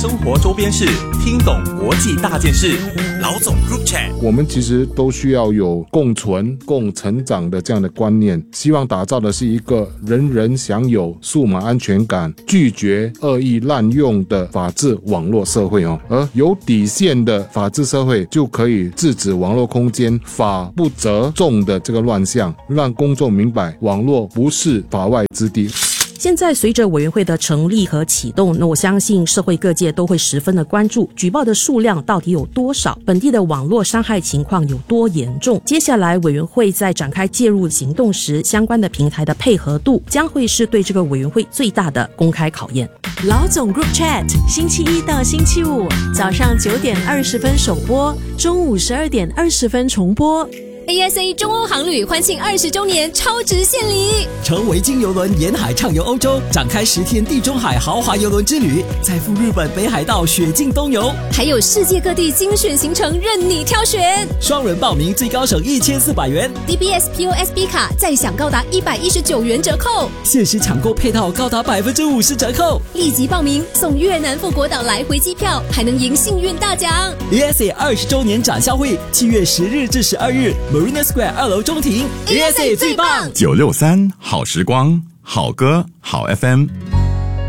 生活周边事，听懂国际大件事。老总 Group Chat， 我们其实都需要有共存、共成长的这样的观念，希望打造的是一个人人享有数码安全感、拒绝恶意滥用的法治网络社会而有底线的法治社会就可以制止网络空间法不责众的这个乱象，让公众明白网络不是法外之地。 现在随着委员会的成立和启动，那我相信社会各界都会十分的关注举报的数量到底有多少，本地的网络伤害情况有多严重。接下来委员会在展开介入行动时，相关的平台的配合度将会是对这个委员会最大的公开考验。 老总 Group Chat 星期一到星期五早上9点20分首播，中午12点20分重播。 ASA 中欧航旅欢庆20周年超值献礼， 乘维京邮轮沿海畅游欧洲，展开10天地中海豪华邮轮之旅，再赴日本北海道雪境东游， 还有世界各地精选行程任你挑选。 双人报名最高省1400元， DBS POSB 卡再享高达119元折扣， 限时抢购配套高达50%折扣， 立即报名送越南富国岛来回机票，还能赢幸运大奖。 ASA 20周年展销会7月10日至12日Marina Square 2楼中庭 ASA 最棒 963好时光，好歌好 FM。